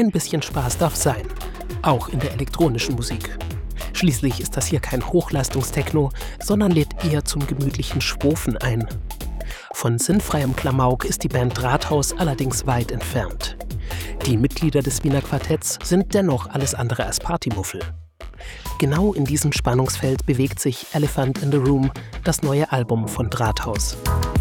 ein bisschen Spaß darf sein, auch in der elektronischen Musik. Schließlich ist das hier kein Hochleistungstechno, sondern lädt eher zum gemütlichen Schwofen ein. Von sinnfreiem Klamauk ist die Band Rathaus allerdings weit entfernt. Die Mitglieder des Wiener Quartetts sind dennoch alles andere als Partymuffel. Genau in diesem Spannungsfeld bewegt sich Elephant in the Room, das neue Album von Rathaus.